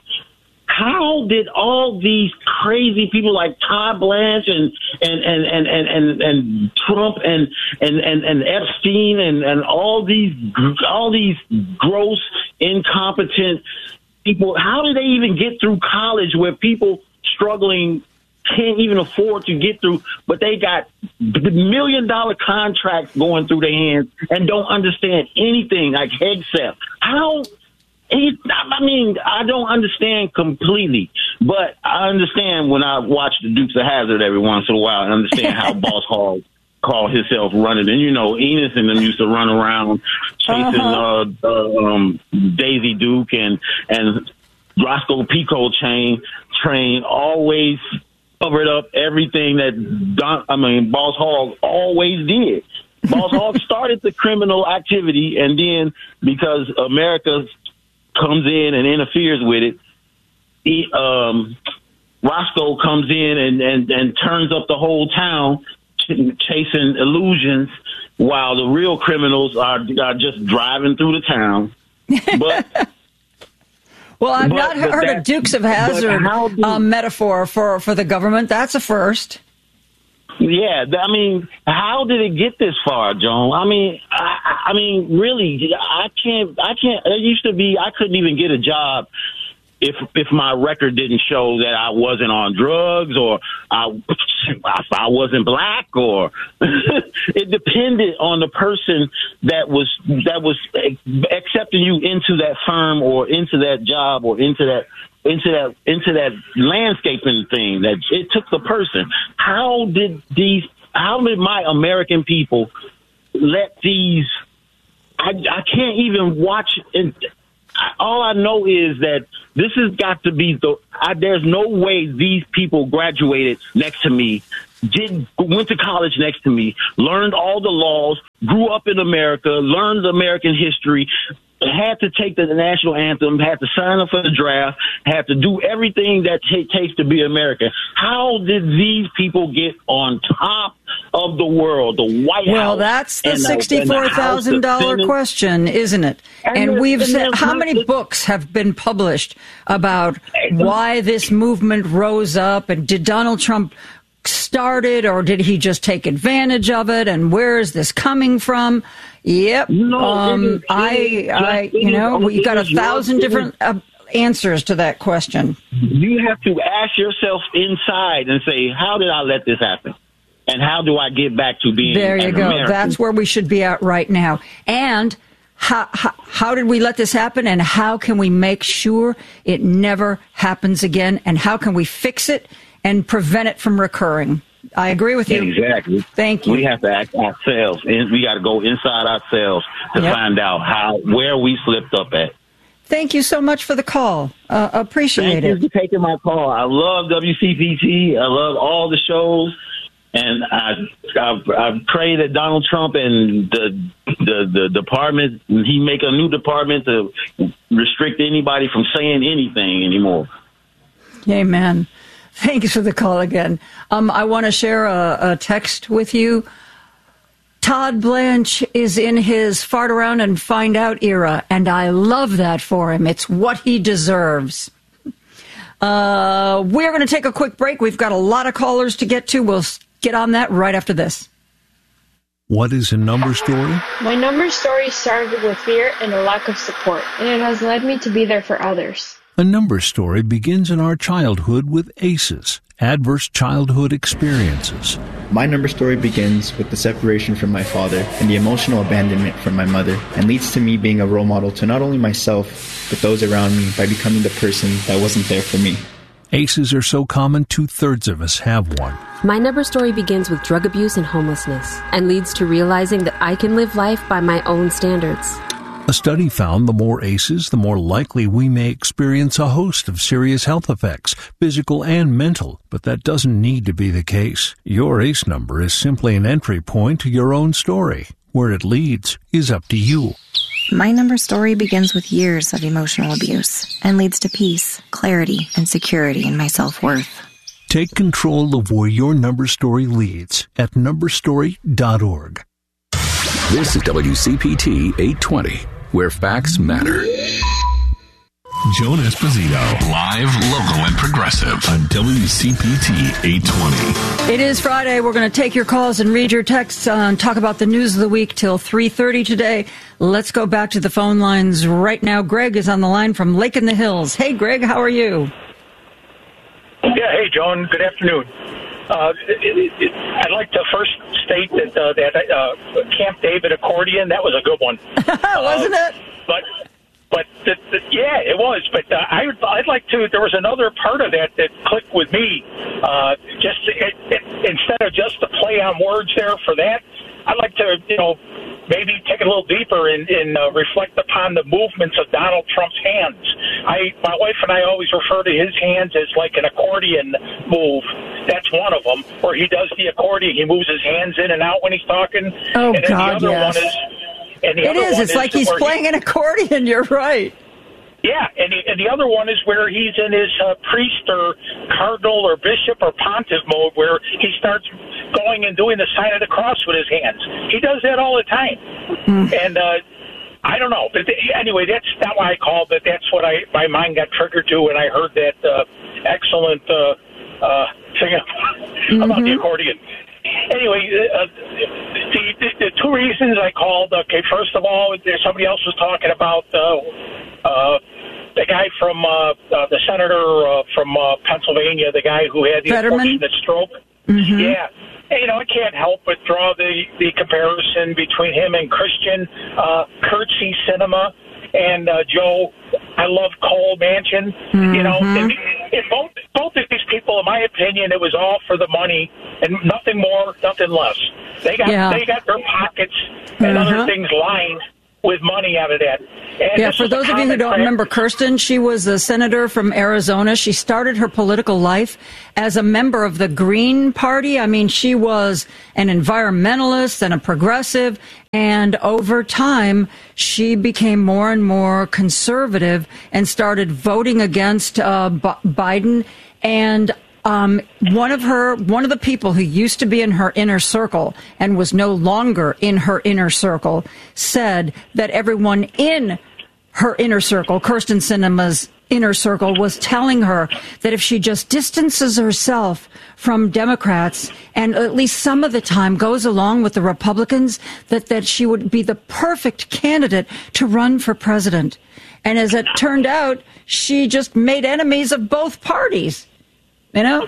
H: How did all these crazy people like Todd Blanche and and and and and, and, and Trump and and, and, and Epstein and, and all these all these gross, incompetent people, how did they even get through college where people struggling can't even afford to get through, but they got million dollar contracts going through their hands and don't understand anything like Hegseth? How? He, I mean, I don't understand completely, but I understand when I watch the Dukes of Hazzard every once in a while. I understand how Boss Hog called himself running. And, you know, Enos and them used to run around chasing uh-huh. uh, uh, um, Daisy Duke and, and Roscoe Pico chain, train, always covered up everything that, Don, I mean, Boss Hog always did. Boss Hog started the criminal activity, and then because America comes in and interferes with it, he, um, Roscoe comes in and, and, and turns up the whole town ch- chasing illusions while the real criminals are, are just driving through the town. But
X: well, I've
H: but,
X: not heard a Dukes of Hazzard do, um, metaphor for, for the government. That's a first.
H: Yeah, I mean, how did it get this far, Joan? I mean, I, I mean, really, I can't, I can't, it used to be, I couldn't even get a job if if my record didn't show that I wasn't on drugs or I, I wasn't black, or it depended on the person that was, that was accepting you into that firm or into that job or into that into that into that landscaping thing. That it took the person. How did these? How did my American people let these? I, I can't even watch. And all I know is that this has got to be the. I, there's no way these people graduated next to me, did went to college next to me, learned all the laws, grew up in America, learned American history, had to take the national anthem, had to sign up for the draft, had to do everything that it takes to be American. How did these people get on top of the world, the White House?
X: Well, that's the sixty-four thousand dollars question, isn't it? And,
H: And
X: we've
H: and
X: said, how
H: not-
X: many books have been published about why this movement rose up, and did Donald Trump start it, or did he just take advantage of it, and where is this coming from? Yep.
H: No,
X: um,
H: it is-
X: I,
H: it is-
X: I,
H: it
X: you
H: is-
X: know, we've
H: it
X: got a
H: is your-
X: thousand
H: it is-
X: different uh, answers to that question.
H: You have to ask yourself inside and say, how did I let this happen? And how do I get back to being
X: There you
H: an
X: go.
H: American?
X: That's where we should be at right now. And how, how, how did we let this happen, and how can we make sure it never happens again, and how can we fix it and prevent it from recurring? I agree with you.
H: Exactly.
X: Thank you.
H: We have to act ourselves. And we got to go inside ourselves to
X: Yep.
H: find out how where we slipped up at.
X: Thank you so much for the call. Uh, appreciate
H: Thank
X: it.
H: you for taking my call. I love W C P T. I love all the shows. And I, I, I pray that Donald Trump and the, the the department, he make a new department to restrict anybody from saying anything anymore.
X: Amen. Thanks for the call again. Um, I want to share a, a text with you. Todd Blanche is in his fart around and find out era, and I love that for him. It's what he deserves. Uh, we're going to take a quick break. We've got a lot of callers to get to. We'll get on that right after this.
I: What is a number story?
J: My number story started with fear and a lack of support, and it has led me to be there for others.
I: A number story begins in our childhood with A C Es, adverse childhood experiences.
K: My number story begins with the separation from my father and the emotional abandonment from my mother, and leads to me being a role model to not only myself, but those around me by becoming the person that wasn't there for me.
I: A C Es are so common, two-thirds of us have one.
M: My number story begins with drug abuse and homelessness, and leads to realizing that I can live life by my own standards.
I: A study found the more A C Es, the more likely we may experience a host of serious health effects, physical and mental, but that doesn't need to be the case. Your A C E number is simply an entry point to your own story. Where it leads is up to you.
N: My number story begins with years of emotional abuse and leads to peace, clarity, and security in my self-worth.
I: Take control of where your number story leads at number story dot org.
O: This is W C P T eight twenty, where facts matter.
V: Joan Esposito, live, local, and progressive on W C P T eight twenty.
X: It is Friday. We're going to take your calls and read your texts uh, and talk about the news of the week till three thirty today. Let's go back to the phone lines right now. Greg is on the line from Lake in the Hills. Hey, Greg, how are you?
Z: Yeah, hey, Joan. Good afternoon. Uh, it, it, it, I'd like to first state that uh, that uh, Camp David accordion, that was a good one.
X: Wasn't
Z: uh,
X: it?
Z: But, but the, the, yeah, it was. But uh, I, I'd like to, there was another part of that that clicked with me. Uh, just it, it, instead of just the play on words there for that, I'd like to, you know, maybe take it a little deeper and, and uh, reflect upon the movements of Donald Trump's hands. I, my wife and I always refer to his hands as like an accordion move. That's one of them, where he does the accordion. He moves his hands in and out when he's talking.
X: Oh,
Z: and then
X: God,
Z: the other
X: yes.
Z: one is, and the
X: It
Z: other
X: is.
Z: one
X: It's like he's
Z: where he-
X: playing an accordion. You're right.
Z: Yeah, and the, and the other one is where he's in his uh, priest or cardinal or bishop or pontiff mode, where he starts going and doing the sign of the cross with his hands. He does that all the time.
X: Mm.
Z: And uh, I don't know. But th- anyway, that's not why I called, but that's what I my mind got triggered to when I heard that uh, excellent uh, uh, thing about
X: Mm-hmm.
Z: the accordion. Anyway, uh, the, the, the two reasons I called, okay, first of all, there's somebody else was talking about uh, uh, the guy from uh, uh, the senator uh, from uh, Pennsylvania, the guy who had the
X: Fetterman?
Z: unfortunate stroke.
X: Mm-hmm.
Z: Yeah. And, you know, I can't help but draw the, the comparison between him and Christian uh, Curtsy Cinema and uh, Joe I love Cole Manchin. Mm-hmm. You know, and, and both both of these people, in my opinion, it was all for the money and nothing more, nothing less. They got
X: yeah.
Z: they got their pockets and mm-hmm. other things lined with money out of that. And
X: yeah, for those of you who don't remember Kirsten, she was a senator from Arizona. She started her political life as a member of the Green Party. I mean, she was an environmentalist and a progressive, and over time, she became more and more conservative and started voting against uh, B- Biden. And Um, one of her, one of the people who used to be in her inner circle and was no longer in her inner circle said that everyone in her inner circle, Kirsten Sinema's inner circle, was telling her that if she just distances herself from Democrats and at least some of the time goes along with the Republicans, that, that she would be the perfect candidate to run for president. And as it turned out, she just made enemies of both parties. You know?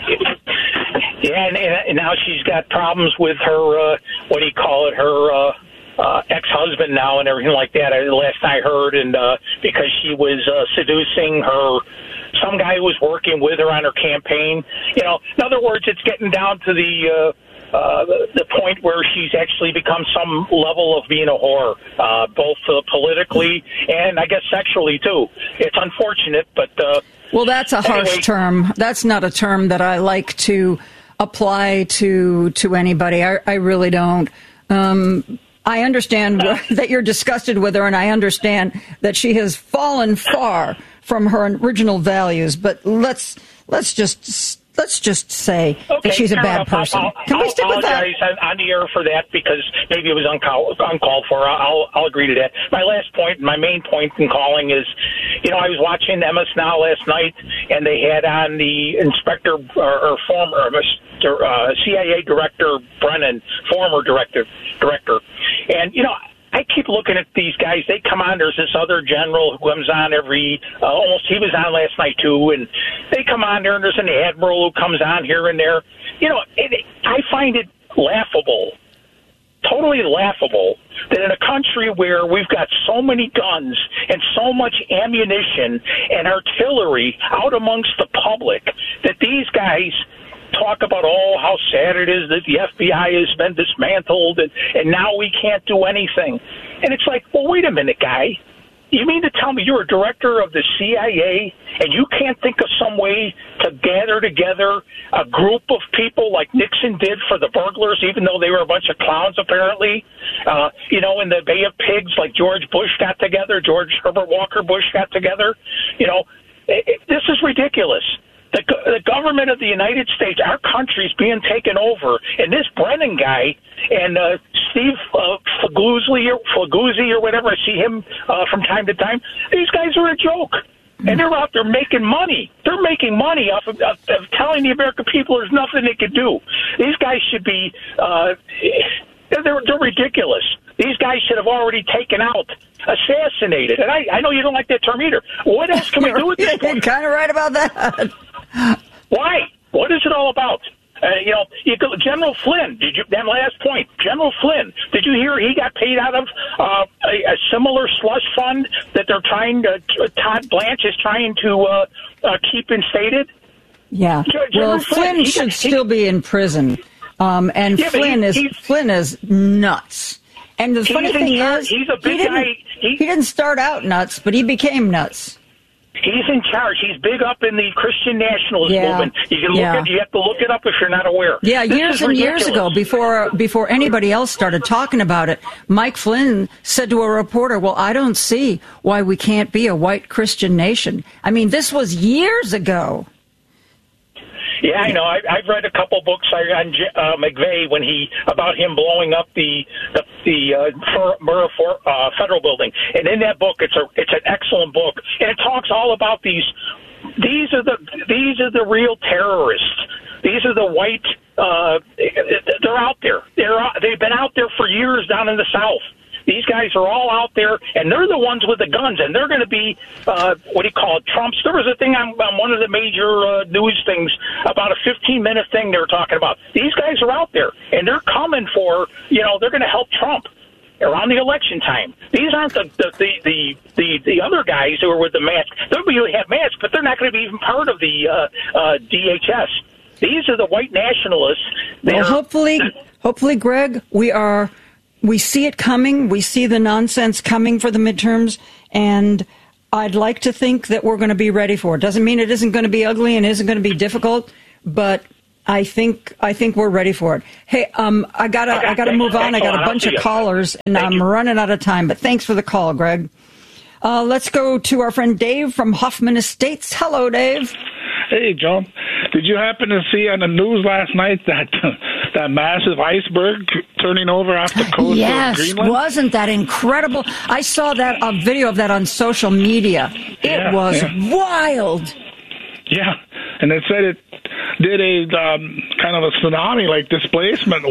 Z: Yeah, and, and now she's got problems with her, uh, what do you call it, her uh, uh, ex-husband now and everything like that, uh, last I heard, and uh, because she was uh, seducing her, some guy who was working with her on her campaign. You know, in other words, it's getting down to the... Uh, Uh, the, the point where she's actually become some level of being a whore, uh, both uh, politically and I guess sexually too. It's unfortunate, but uh,
X: well, that's a harsh
Z: anyway.
X: term. That's not a term that I like to apply to to anybody. I, I really don't. Um, I understand uh, that you're disgusted with her, and I understand that she has fallen far from her original values. But let's let's just. Let's just say
Z: okay,
X: that she's a bad
Z: enough.
X: person.
Z: I'll,
X: Can
Z: I'll
X: we stick with that?
Z: I apologize on the air for that because maybe it was uncalled, uncalled for. I'll, I'll agree to that. My last point, my main point in calling is, you know, I was watching Emma Now last night, and they had on the inspector or, or former Mister Uh, C I A director Brennan, former director, director, and you know. I keep looking at these guys. They come on. There's this other general who comes on every, uh, almost, he was on last night too, and they come on there, and there's an admiral who comes on here and there. You know, it, I find it laughable, totally laughable, that in a country where we've got so many guns and so much ammunition and artillery out amongst the public, that these guys talk about, oh, how sad it is that the F B I has been dismantled and, and now we can't do anything. And it's like, well, wait a minute, guy. You mean to tell me you're a director of the C I A and you can't think of some way to gather together a group of people like Nixon did for the burglars, even though they were a bunch of clowns, apparently? Uh, you know, in the Bay of Pigs, like George Bush got together, George Herbert Walker Bush got together. You know, it, it, this is ridiculous. The, the government of the United States, our country is being taken over, and this Brennan guy and uh, Steve uh, Flaguzzi or Flaguzzi or whatever, I see him uh, from time to time. These guys are a joke, and they're out there making money. They're making money off of, of, of telling the American people there's nothing they can do. These guys should be uh, they're, they're ridiculous. These guys should have already taken out, assassinated. And I, I know you don't like that term either. What else can we do with this?
X: You're kind of right about that.
Z: Why? What is it all about? Uh, you know, you go, General Flynn, did you, that last point, General Flynn, did you hear he got paid out of uh, a, a similar slush fund that they're trying to, Todd Blanche is trying to uh, uh, keep instated?
X: Yeah.
Z: General
X: well, Flynn,
Z: Flynn
X: should
Z: got,
X: still be in prison. Um, and
Z: yeah,
X: Flynn
Z: he,
X: is Flynn is nuts. And the funny thing
Z: charge.
X: is,
Z: he's a big
X: he, didn't,
Z: guy. He,
X: he didn't start out nuts, but he became nuts.
Z: He's in charge. He's big up in the Christian nationalist
X: yeah.
Z: movement. You can look
X: yeah.
Z: at, you have to look it up if you're not aware.
X: Yeah,
Z: this
X: years and
Z: ridiculous.
X: years ago, before before anybody else started talking about it, Mike Flynn said to a reporter, "Well, I don't see why we can't be a white Christian nation." I mean, this was years ago.
Z: Yeah, I know. I, I've read a couple books on uh, McVeigh when he about him blowing up the the, the uh, Murrah for, uh, Federal Building, and in that book, it's a it's an excellent book, and it talks all about these. These are the these are the real terrorists. These are the white. Uh, they're out there. They're they've been out there for years down in the South. These guys are all out there, and they're the ones with the guns, and they're going to be, uh, what do you call it, Trumps. There was a thing on, on one of the major uh, news things about a fifteen-minute thing they were talking about. These guys are out there, and they're coming for, you know, they're going to help Trump. around the election time. These aren't the the, the, the, the, the other guys who are with the mask. They'll really have masks, but they're not going to be even part of the uh, uh, D H S. These are the white nationalists.
X: Well,
Z: They're,
X: hopefully, hopefully, Greg, we are, we see it coming. We see the nonsense coming for the midterms, and I'd like to think that we're going to be ready for it. Doesn't mean it isn't going to be ugly and isn't going to be difficult, but I think I think we're ready for it. Hey, um, I gotta okay, I gotta move on. I got a bunch of callers, and Thank I'm you. running out of time. But thanks for the call, Greg. Uh, let's go to our friend Dave from Hoffman Estates. Hello, Dave.
L: Hey, John. Did you happen to see on the news last night that that massive iceberg turning over off the coast
X: yes,
L: of Greenland?
X: Wasn't that incredible? I saw that a video of that on social media. It
L: yeah,
X: was
L: yeah.
X: wild.
L: Yeah, and it said it did a um, kind of a tsunami-like displacement